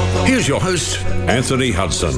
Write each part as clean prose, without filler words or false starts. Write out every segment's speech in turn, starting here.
Here's your host, Anthony Hudson.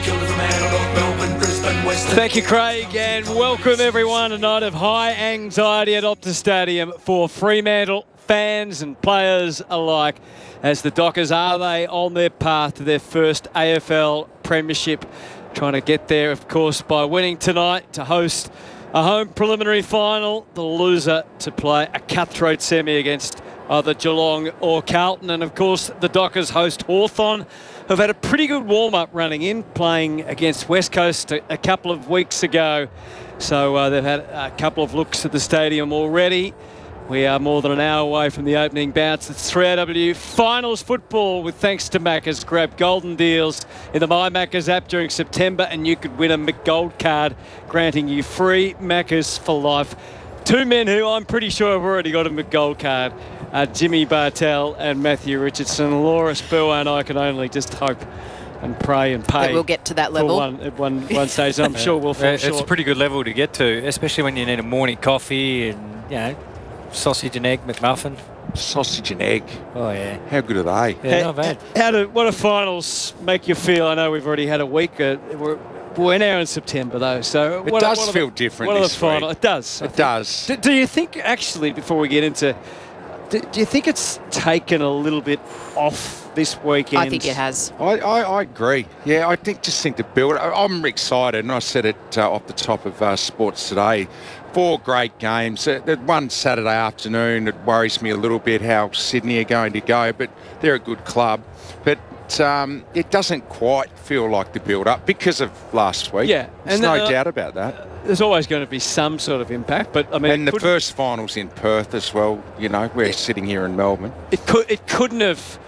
Thank you, Craig, and welcome everyone. A night of high anxiety at Optus Stadium for Fremantle fans and players alike, as the Dockers are they on their path to their first AFL premiership, trying to get there, of course, by winning tonight to host a home preliminary final, the loser to play a cutthroat semi against either Geelong or Carlton. And of course the Dockers host Hawthorn, who've had a pretty good warm-up running in, playing against West Coast a couple of weeks ago. So they've had a couple of looks at the stadium already. We are more than an hour away from the opening bounce. It's 3AW Finals football with thanks to Maccas. Grab golden deals in the My Maccas app during September and you could win a McGold card, granting you free Maccas for life. Two men who I'm pretty sure have already got a McGold card, Jimmy Bartell and Matthew Richardson. Laura Spurway and I can only just hope and pray and pay. But we'll get to that level. At one stage. I'm sure we'll fall short. It's a pretty good level to get to, especially when you need a morning coffee and, you know, sausage and egg McMuffin. Sausage and egg. Oh, yeah. How good are they? Yeah, not bad. What do finals make you feel? I know we've already had a week. We're now in September, though. So it does feel different this week. It does. It does. Do you think, actually, before we get into... Do you think it's taken a little bit off this weekend? I think it has. I agree. Yeah, I just think the build. I'm excited, and I said it off the top of Sports Today. 4 great games. One Saturday afternoon, it worries me a little bit how Sydney are going to go, but they're a good club. But it doesn't quite feel like the build-up because of last week. Yeah. There's no doubt about that. There's always going to be some sort of impact, but I mean... And the first final's in Perth as well, you know, we're sitting here in Melbourne. It couldn't have...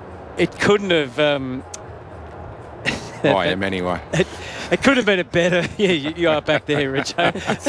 I am anyway. It couldn't have been a better... Yeah, you are back there, Richo.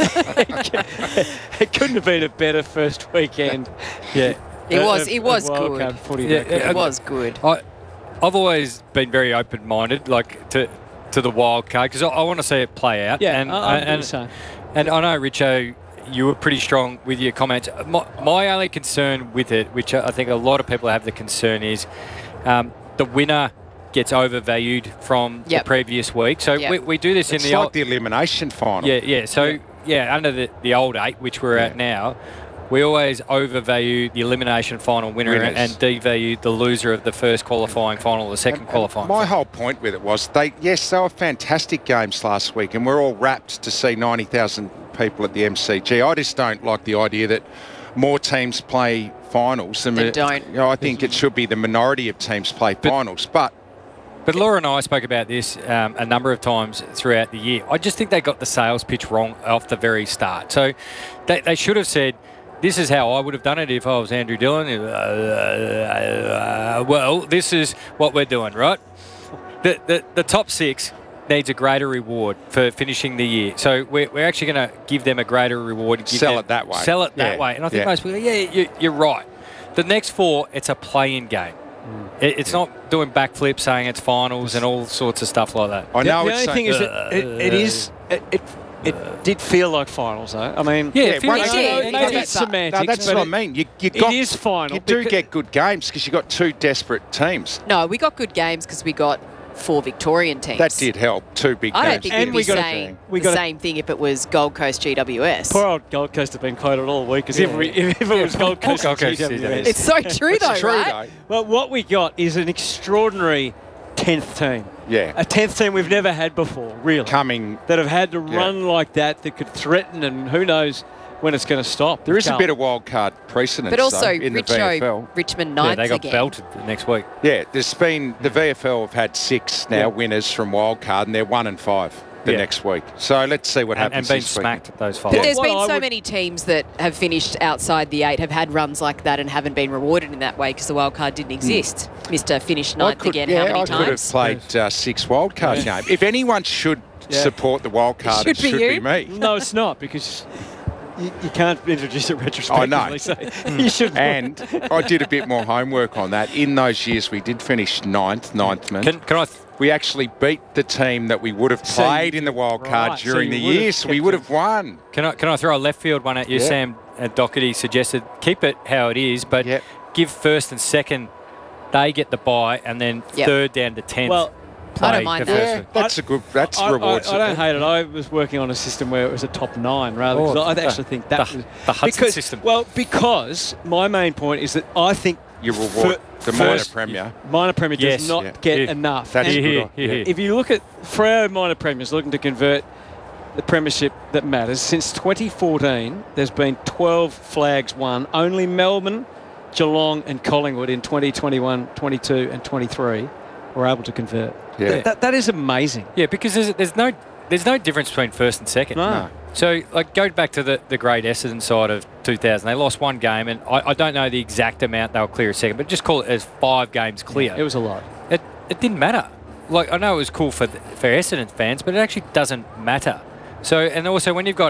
It couldn't have been a better first weekend. Yeah. It was good. It was good. I've always been very open-minded, like to the wild card, because I want to see it play out. Yeah, and I know, Richo, you were pretty strong with your comments. My only concern with it, which I think a lot of people have the concern, is the winner gets overvalued from the previous week. So we do this it's in the like the elimination final. Yeah. So under the old 8, which we're at now, we always overvalue the elimination final winner and devalue the loser of the first qualifying final, the second qualifying. My whole point with it was they were fantastic games last week, and we're all rapt to see 90,000 people at the MCG. I just don't like the idea that more teams play finals than don't. You know, I think it should be the minority of teams play finals, but Laura and I spoke about this a number of times throughout the year. I just think they got the sales pitch wrong off the very start. So they should have said, this is how I would have done it if I was Andrew Dillon. Well, this is what we're doing, right? The top 6 needs a greater reward for finishing the year. So we're actually going to give them a greater reward. Sell it that way. Sell it that way. And I think most people go, you're right. The next 4, it's a play-in game. It's not doing backflips saying it's finals and all sorts of stuff like that. I know the only thing is that it did feel like finals, though. I mean, maybe it's semantics. No, that's what I mean. It is final. You do get good games because you've got 2 desperate teams. No, we got good games because we got 4 Victorian teams. That did help. 2 big games. I don't think we'd be saying the same thing if it was Gold Coast GWS. Poor old Gold Coast have been quoted all week as if it was Gold Coast GWS. It's so true, though, right? Well, what we got is an extraordinary 10th team. Yeah. A 10th team we've never had before, really. That have had to run like that could threaten, and who knows when it's going to stop. There is a bit of wild card precedence, but also in the VFL. Richmond Knights they got again. belted next week. Yeah, there's been the VFL have had 6 now winners from wild card, and they're 1 and 5 the next week. So let's see what happens. And been smacked at those 5. But there's been so many teams that have finished outside the 8, have had runs like that, and haven't been rewarded in that way because the wild card didn't exist. Mr. Finished 9th again. How many times? I could have played 6 wild card games. If anyone should support the wild card, it should be me. No, it's not, because you can't introduce it retrospectively. I know. So you should. And I did a bit more homework on that. In those years, we did finish 9th man. We actually beat the team that we would have played in the wild card during the year, so we would have won. Can I throw a left field one at you? Sam Doherty suggested keep it how it is, but give first and second they get the bye, and then Yep. third down to 10th. Well, I don't mind the that. first Yeah, one. that's a good. That's rewards. I don't hate it. I was working on a system where it was a top 9 rather. Oh, Because I actually think that the was Hudson system. Well, because my main point is that I think You reward the minor premier. Minor Premier Yes. does not Yeah. get Yeah. enough. That's And good. Here, here, here. if you look at Freo Minor Premiers looking to convert the premiership that matters, since 2014, there's been 12 flags won. Only Melbourne, Geelong and Collingwood in 2021, 22 and 23 were able to convert. Yeah. That is amazing. Yeah, because there's no difference between first and second. No. So, like, go back to the great Essendon side of 2000. They lost one game, and I don't know the exact amount they were clear a second, but just call it as 5 games clear. It was a lot. It didn't matter. Like, I know it was cool for Essendon fans, but it actually doesn't matter. So, and also when you've got,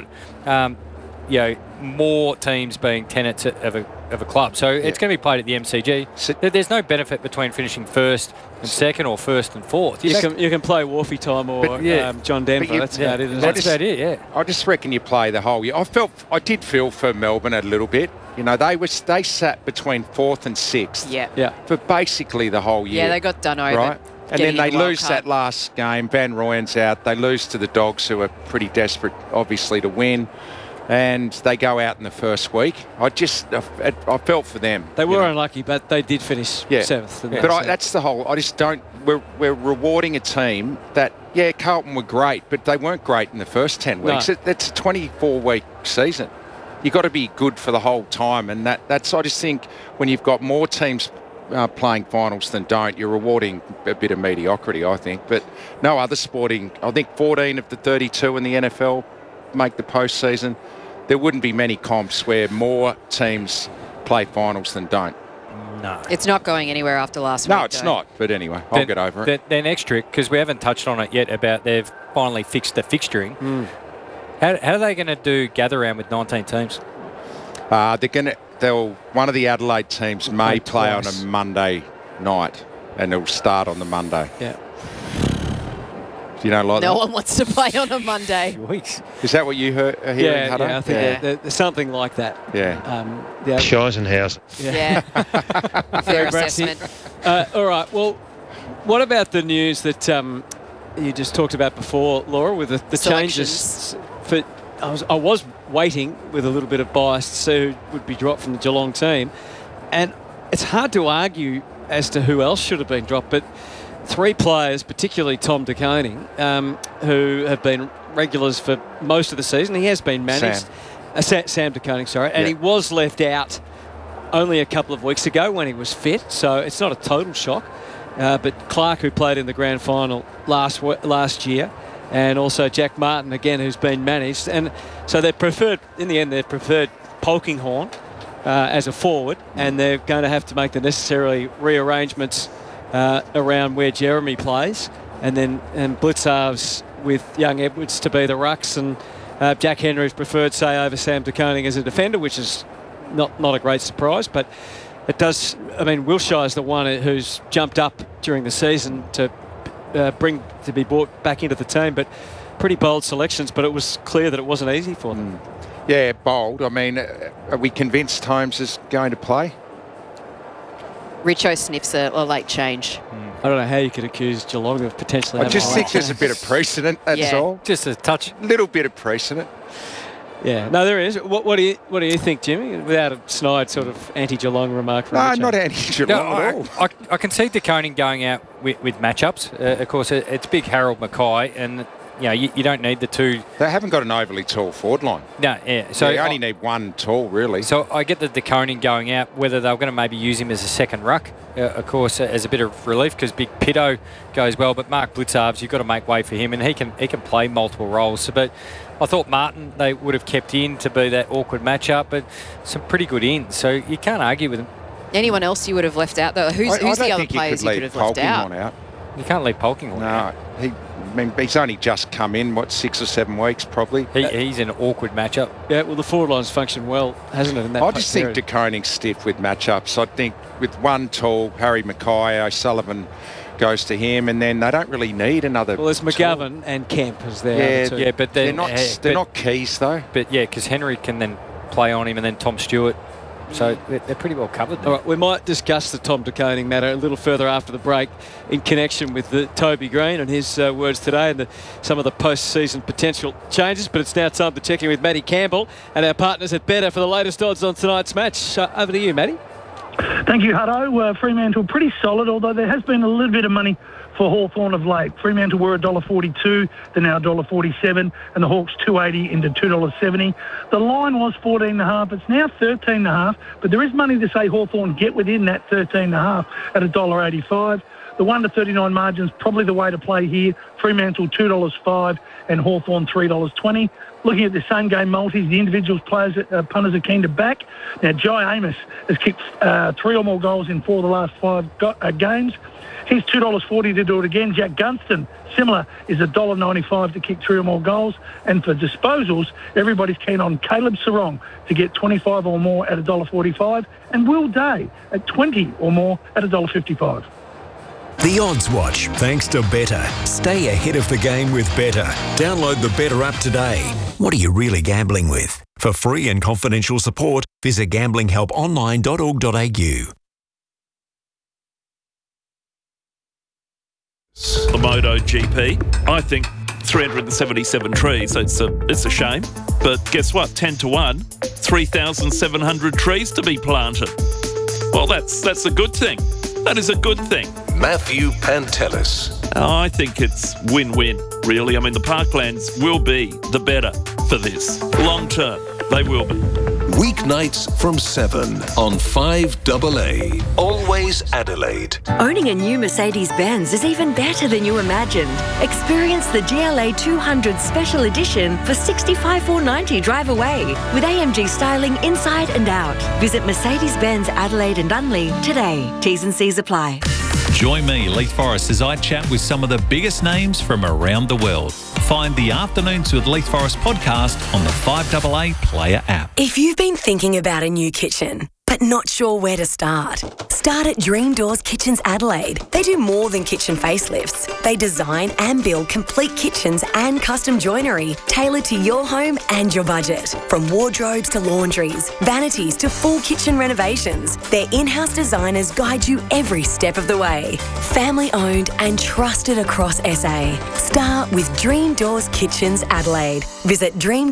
more teams being tenants of a club, so it's going to be played at the MCG. There's no benefit between finishing first and second or first and fourth. You can play Wharfie time or But, yeah. John Denver. But you- That's about it. Isn't That's it? about it. Yeah. I just reckon you play the whole year. I did feel for Melbourne a little bit. You know, they sat between 4th and 6th Yeah. Yeah. for basically the whole year. Yeah, they got done over. right. And getting then in they the wild lose card. that last game. Van Rooyen's out. They lose to the Dogs, who are pretty desperate, obviously, to win. And they go out in the first week. I felt for them. They you were know. unlucky, but they did finish Yeah. 7th. and But that's it. that's the whole. I just don't. We're rewarding a team that, yeah, Carlton were great, but they weren't great in the first 10 No. weeks. It's a 24-week season. You've got to be good for the whole time, and that's. I just think when you've got more teams playing finals than don't, you're rewarding a bit of mediocrity, I think. But no other sporting. I think 14 of the 32 in the NFL make the postseason. There wouldn't be many comps where more teams play finals than don't. No. It's not going anywhere after last No, week. it's though. not. But anyway, I'll get over it. Their next trick, because we haven't touched on it yet, about they've finally fixed the fixturing. How are they going to do gather round with 19 teams? One of the Adelaide teams may play on twice. a Monday night, and it'll start on the Monday. Yeah. You don't like No that? one wants to play on a Monday. Weeks. Is that what you heard? Yeah, Hutto? I think there's something like that. Yeah. Yeah. Scheisenhausen. Yeah. Fair Brassy. assessment. All right. Well, what about the news that you just talked about before, Laura, with the changes? Selections. I was waiting with a little bit of bias to see who would be dropped from the Geelong team, and it's hard to argue as to who else should have been dropped, but 3 players, particularly Tom De Koning, who have been regulars for most of the season. He has been managed. Sam De Koning, sorry. And Yeah. he was left out only a couple of weeks ago when he was fit, so it's not a total shock. But Clark, who played in the grand final last year, and also Jack Martin, again, who's been managed. And so they've preferred Polkinghorne as a forward, and they're going to have to make the necessary rearrangements around where Jeremy plays, and Blitzarves with young Edwards to be the rucks, and Jack Henry's preferred, say, over Sam De Koning as a defender, which is not a great surprise, but it does. I mean, Wilshire's the one who's jumped up during the season to be brought back into the team, but pretty bold selections, but it was clear that it wasn't easy for them. Yeah, bold. I mean, are we convinced Holmes is going to play? Richo sniffs a late change. I don't know how you could accuse Geelong of potentially I having just a think late there's a chance. bit of precedent, that's Yeah. all. Just a touch. Little bit of precedent. Yeah, no, there is. What do you think, Jimmy? Without a snide sort of anti-Geelong remark from No, Richo. not anti-Geelong at all. I can see De Koning going out with matchups. Of course, it's big Harold Mackay, and you don't need the two. They haven't got an overly tall forward line. No, yeah. So So you only need one tall, really. So I get the De Koning going out, whether they're going to maybe use him as a second ruck, of course, as a bit of relief because Big Pitto goes well. But Mark Blitzarves, you've got to make way for him, and he can play multiple roles. So, but I thought Martin they would have kept in to be that awkward matchup, but some pretty good ins. So you can't argue with him. Anyone else you would have left out though? Who's I don't the other think players you you could could have left leave out? Polkinghorne out. You can't leave Polkinghorne. No, he's only just come in, 6 or 7 weeks probably. He's an awkward matchup. Yeah, well, the forward line's functioned well, hasn't it? In that I just think period? De Koning's stiff with matchups. I think with one tall, Harry Mackay, O'Sullivan goes to him, and then they don't really need another. Well, there's tall. McGovern and Kemp as their Yeah, other two. Yeah, but then They're not keys though. But yeah, because Henry can then play on him, and then Tom Stewart So they're pretty well covered there. All right, we might discuss the Tom De Koning matter a little further after the break in connection with the Toby Green and his words today and some of the post-season potential changes. But it's now time to check in with Matty Campbell and our partners at Betr for the latest odds on tonight's match. Over to you, Matty. Thank you, Hutto. Fremantle pretty solid, although there has been a little bit of money for Hawthorn of late. Fremantle were $1.42, they're now $1.47, and the Hawks $2.80 into $2.70. The line was 14.5, it's now 13.5, but there is money to say Hawthorn get within that 13.5 at $1.85. The 1 to 39 margin's probably the way to play here. Fremantle $2.05 and Hawthorn $3.20. Looking at the same game multis, the individuals players, punters are keen to back. Now, Jai Amos has kicked 3 or more goals in 4 of the last 5 games. He's $2.40 to do it again. Jack Gunston, similar, is $1.95 to kick 3 or more goals. And for disposals, everybody's keen on Caleb Sarong to get 25 or more at $1.45 and Will Day at 20 or more at $1.55. The Odds Watch, thanks to Betr. Stay ahead of the game with Betr. Download the Betr app today. What are you really gambling with? For free and confidential support, visit gamblinghelponline.org.au. The MotoGP, I think 377 trees, it's a shame. But guess what? 10 to 1, 3,700 trees to be planted. Well, that's a good thing. That is a good thing. Matthew Pantelis. I think it's win-win, really. I mean, the Parklands will be the better for this. Long term, they will be. Weeknights from 7 on 5AA. Always Adelaide. Owning a new Mercedes-Benz is even better than you imagined. Experience the GLA 200 Special Edition for $65,490 drive away with AMG styling inside and out. Visit Mercedes-Benz Adelaide and Unley today. T's and C's apply. Join me, Leith Forrest, as I chat with some of the biggest names from around the world. Find the Afternoons with Leith Forrest podcast on the 5AA Player app. If you've been thinking about a new kitchen, but not sure where to start at Dream Doors Kitchens Adelaide. They do more than kitchen facelifts. They design and build complete kitchens and custom joinery tailored to your home and your budget. From wardrobes to laundries, vanities to full kitchen renovations, their in-house designers guide you every step of the way. Family owned and trusted across SA. Start with Dream Doors Kitchens Adelaide. Visit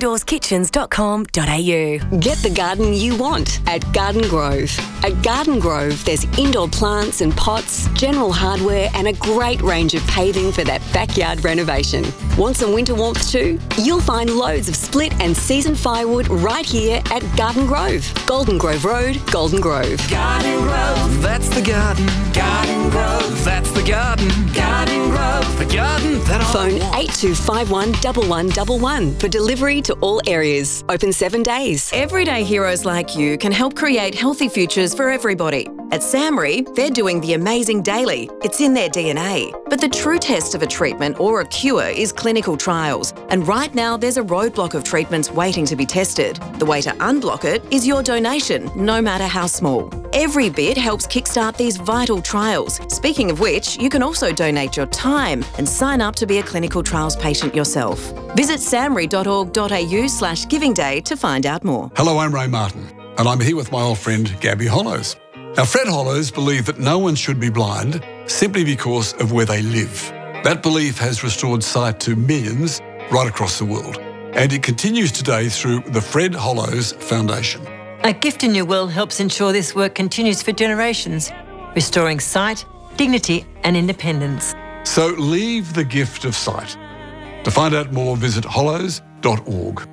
dreamdoorskitchens.com.au. Get the garden you want at Garden Grove. At Garden Grove, there's indoor plants and pots, general hardware, and a great range of paving for that backyard renovation. Want some winter warmth too? You'll find loads of split and season firewood right here at Garden Grove. Golden Grove Road, Golden Grove. Garden Grove, that's the garden. Garden Grove, that's the garden. Garden Grove, the garden that I Phone want. 8251 1111 for delivery to all areas. Open 7 days. Everyday heroes like you can help create healthy futures for everybody. At SAMRI, they're doing the amazing daily. It's in their DNA. But the true test of a treatment or a cure is clinical trials. And right now, there's a roadblock of treatments waiting to be tested. The way to unblock it is your donation, no matter how small. Every bit helps kickstart these vital trials. Speaking of which, you can also donate your time and sign up to be a clinical trials patient yourself. Visit samri.org.au/Giving Day to find out more. Hello, I'm Ray Martin, and I'm here with my old friend Gabby Hollows. Now, Fred Hollows believed that no one should be blind simply because of where they live. That belief has restored sight to millions right across the world, and it continues today through the Fred Hollows Foundation. A Gift in Your Will helps ensure this work continues for generations, restoring sight, dignity and independence. So leave the gift of sight. To find out more, visit hollows.org.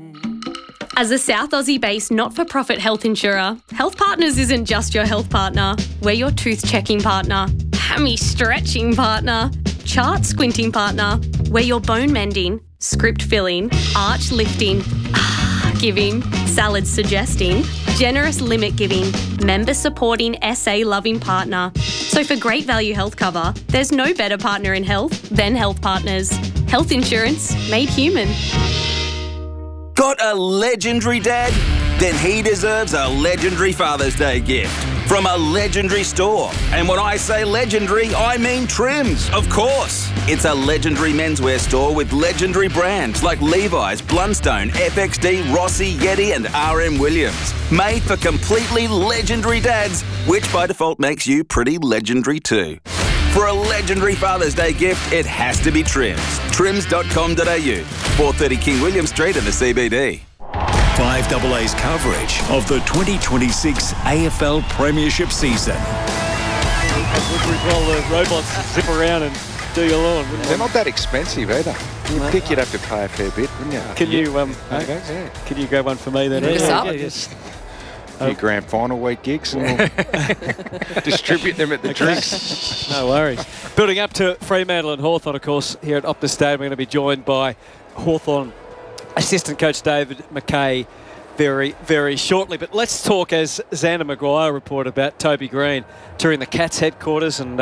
As a South Aussie-based not-for-profit health insurer, Health Partners isn't just your health partner. We're your tooth-checking partner, hammy-stretching partner, chart-squinting partner. We're your bone-mending, script-filling, arch-lifting, giving, salad-suggesting, generous limit-giving, member-supporting, SA-loving partner. So for great value health cover, there's no better partner in health than Health Partners. Health insurance made human. Got a legendary dad? Then he deserves a legendary Father's Day gift. from a legendary store. And when I say legendary, I mean Trims, of course. It's a legendary menswear store with legendary brands like Levi's, Blundstone, FXD, Rossi, Yeti and RM Williams. Made for completely legendary dads, which by default makes you pretty legendary too. For a legendary Father's Day gift, it has to be Trims. Trims.com.au, 430 King William Street in the CBD. 5AA's coverage of the 2026 AFL Premiership season. While the robots zip around and do your lawn. They're not that expensive either. You'd think you'd have to pay a fair bit, wouldn't you? Can you grab one for me then? Yes. A few grand final week gigs and we'll distribute them at the drinks. No worries. Building up to Fremantle and Hawthorn, of course, here at Optus Stadium, we're going to be joined by Hawthorn assistant coach David McKay very, very shortly. But let's talk, as Xander Maguire reported, about Toby Green touring the Cats headquarters and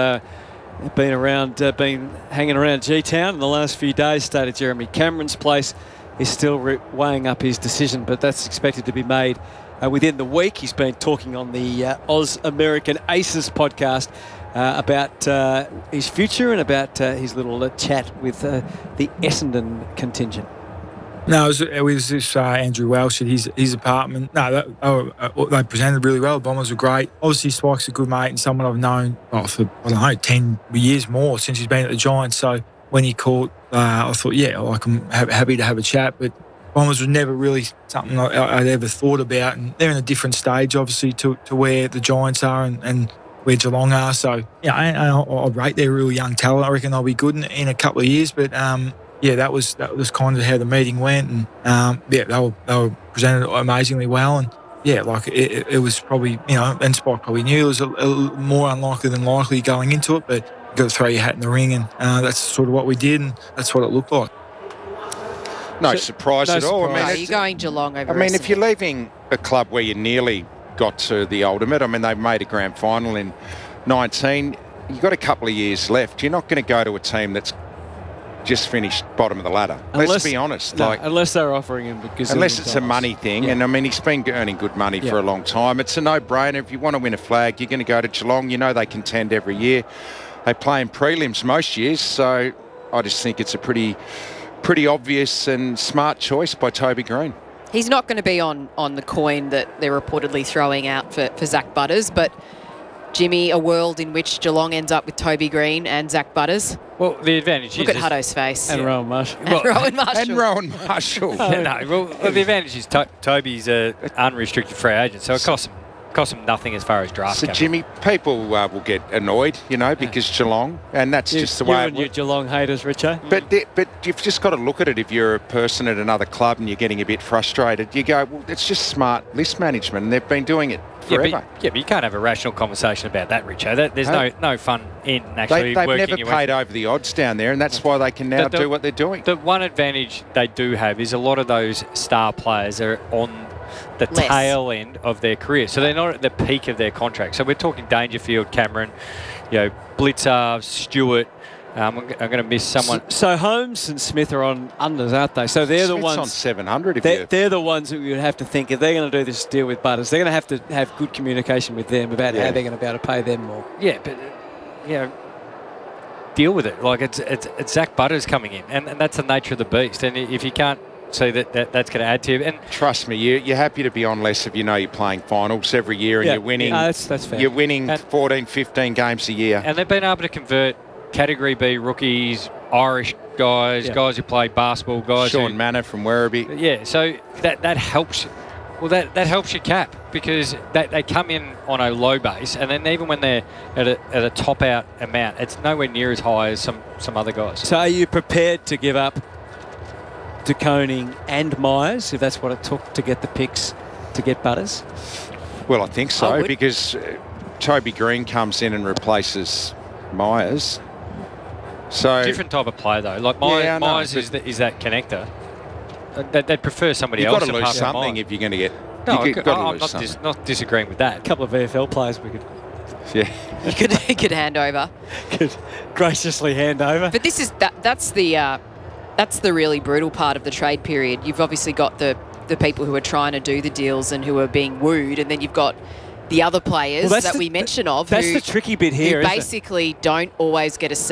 been hanging around G-Town in the last few days. Stayed at Jeremy Cameron's place. He's still weighing up his decision, but that's expected to be made within the week. He's been talking on the Oz American Aces podcast about his future and about his little chat with the Essendon contingent. No, it was this Andrew Welsh at his apartment. No, they presented really well. The Bombers were great. Obviously, Spike's a good mate and someone I've known for, 10 years more since he's been at the Giants. So when he called, I thought, I'm happy to have a chat. But Bombers was never really something I'd ever thought about. And they're in a different stage, obviously, to where the Giants are and where Geelong are. So, I rate their real young talent. I reckon they'll be good in a couple of years. But, that was kind of how the meeting went. And, they were presented amazingly well. And, it was probably, and Spike probably knew it was a more unlikely than likely going into it. But you've got to throw your hat in the ring. And that's sort of what we did. And that's what it looked like. No surprise at all. Surprise. You're going Geelong over Essendon. If you're leaving a club where you nearly got to the ultimate, they made a grand final in 19, you've got a couple of years left. You're not going to go to a team that's just finished bottom of the ladder. Let's be honest. Unless they're offering him because unless it's a money thing. Yeah. And, he's been earning good money for a long time. It's a no-brainer. If you want to win a flag, you're going to go to Geelong. They contend every year. They play in prelims most years. So I just think it's a pretty obvious and smart choice by Toby Green. He's not going to be on the coin that they're reportedly throwing out for Zach Butters, but Jimmy, a world in which Geelong ends up with Toby Green and Zach Butters. Well, the advantage Look at Hutto's face. And Rowan Marshall. And Rowan Marshall. The advantage is Toby's an unrestricted free agent, so it costs him nothing as far as draft. So, Jimmy, people will get annoyed, because Geelong, and that's just the way. You and your Geelong haters, Richo. But you've just got to look at it. If you're a person at another club and you're getting a bit frustrated, you go, well, it's just smart list management, and they've been doing it forever. But you can't have a rational conversation about that, Richo. There's no fun in actually they've working. They've never paid over the odds down there, and that's why they can now do what they're doing. The one advantage they do have is a lot of those star players are on the tail end of their career. So they're not at the peak of their contract. So we're talking Dangerfield, Cameron, Blitzer, Stewart. I'm going to miss someone. So Holmes and Smith are on unders, aren't they? So they're Smith's the ones on 700. They're the ones that we would have to think if they're going to do this deal with Butters. They're going to have good communication with them about how they're going to be able to pay them more. Yeah, but deal with it. Like it's Zach Butters coming in, and that's the nature of the beast. And if you can't see that's going to add to you, and trust me, you're happy to be on less if you're playing finals every year and you're winning. That's fair. You're winning 14, 15 games a year, and they've been able to convert Category B rookies, Irish guys, guys who play basketball, guys. Sean Manor from Werribee. Yeah, so that helps. Well, that helps your cap because they come in on a low base, and then even when they're at a top out amount, it's nowhere near as high as some other guys. So are you prepared to give up De Koning and Myers if that's what it took to get the picks to get Butters? Well, I think so because Toby Green comes in and replaces Myers. So different type of player though. Like Myers is that connector. They'd prefer somebody else. You've got to lose something if you're going to get. No, I'm not disagreeing with that. A couple of VFL players we could. Yeah. You could hand over. Could graciously hand over. But this is that's the really brutal part of the trade period. You've obviously got the people who are trying to do the deals and who are being wooed, and then you've got the other players Well, that we mention of that's who, the tricky bit here, who isn't it? basically don't always get a